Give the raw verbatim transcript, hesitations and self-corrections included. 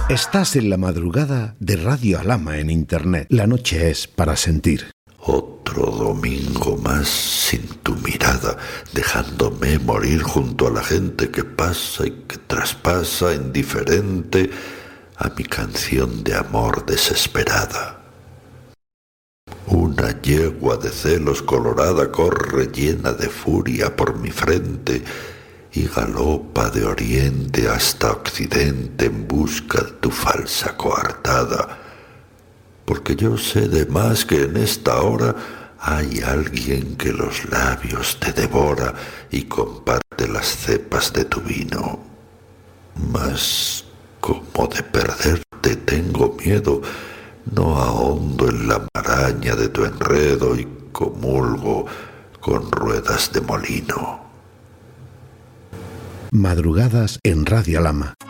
Estás en la madrugada de Radio Alhama en Internet. La noche es para sentir. Otro domingo más sin tu mirada, dejándome morir junto a la gente que pasa y que traspasa indiferente a mi canción de amor desesperada. Una yegua de celos colorada corre llena de furia por mi frente y galopa de oriente hasta occidente en busca de tu falsa coartada, porque yo sé de más que en esta hora hay alguien que los labios te devora y comparte las cepas de tu vino. Mas como de perderte tengo miedo, no ahondo en la maraña de tu enredo y comulgo con ruedas de molino. Madrugadas en Radio Alhama.